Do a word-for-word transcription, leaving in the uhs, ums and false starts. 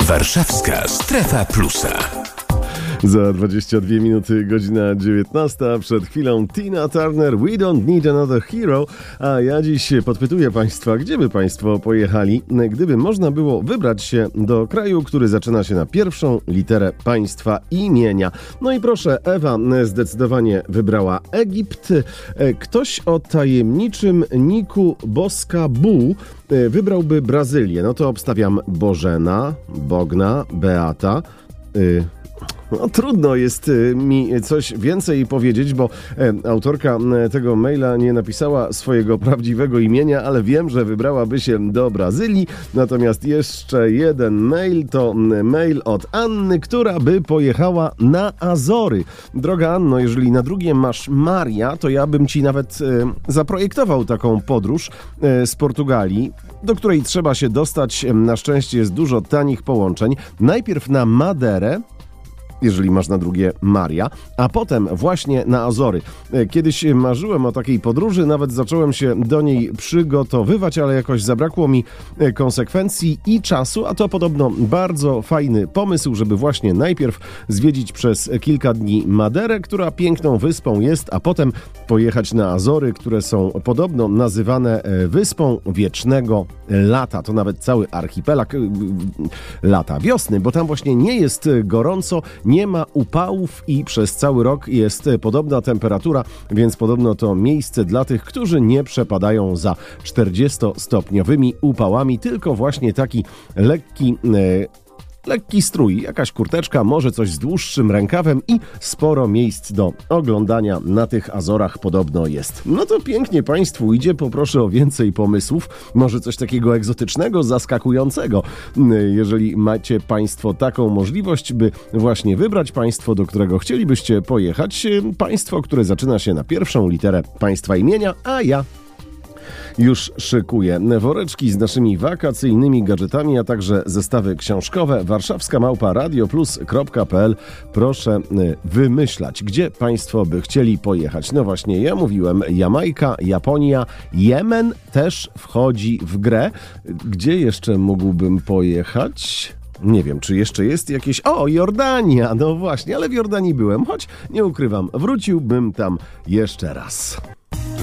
Warszawska Strefa Plusa. Za dwadzieścia dwie minuty, godzina dziewiętnasta. Przed chwilą Tina Turner, We Don't Need Another Hero. A ja dziś podpytuję Państwa, gdzie by Państwo pojechali, gdyby można było wybrać się do kraju, który zaczyna się na pierwszą literę państwa imienia. No i proszę, Ewa zdecydowanie wybrała Egipt. Ktoś o tajemniczym niku Boska Bu wybrałby Brazylię. No to obstawiam Bożena, Bogna, Beata. Yy, No, trudno jest mi coś więcej powiedzieć, bo autorka tego maila nie napisała swojego prawdziwego imienia, ale wiem, że wybrałaby się do Brazylii. Natomiast jeszcze jeden mail to mail od Anny, która by pojechała na Azory. Droga Anno, jeżeli na drugie masz Maria, to ja bym ci nawet zaprojektował taką podróż z Portugalii, do której trzeba się dostać. Na szczęście jest dużo tanich połączeń. Najpierw na Maderę, jeżeli masz na drugie Maria, a potem właśnie na Azory. Kiedyś marzyłem o takiej podróży, nawet zacząłem się do niej przygotowywać, ale jakoś zabrakło mi konsekwencji i czasu, a to podobno bardzo fajny pomysł, żeby właśnie najpierw zwiedzić przez kilka dni Maderę, która piękną wyspą jest, a potem pojechać na Azory, które są podobno nazywane wyspą wiecznego lata. To nawet cały archipelag lata wiosny, bo tam właśnie nie jest gorąco, nie ma upałów i przez cały rok jest podobna temperatura, więc podobno to miejsce dla tych, którzy nie przepadają za czterdziestostopniowymi upałami, tylko właśnie taki lekki... E, Lekki strój, jakaś kurteczka, może coś z dłuższym rękawem i sporo miejsc do oglądania na tych Azorach podobno jest. No to pięknie Państwu idzie, poproszę o więcej pomysłów, może coś takiego egzotycznego, zaskakującego. Jeżeli macie Państwo taką możliwość, by właśnie wybrać państwo, do którego chcielibyście pojechać, państwo, które zaczyna się na pierwszą literę państwa imienia, a ja już szykuję woreczki z naszymi wakacyjnymi gadżetami, a także zestawy książkowe. Warszawska małpa radioplus kropka p l. Proszę wymyślać, gdzie Państwo by chcieli pojechać. No właśnie, ja mówiłem Jamajka, Japonia, Jemen też wchodzi w grę. Gdzie jeszcze mógłbym pojechać? Nie wiem, czy jeszcze jest jakieś... O, Jordania! No właśnie, ale w Jordanii byłem, choć nie ukrywam, wróciłbym tam jeszcze raz.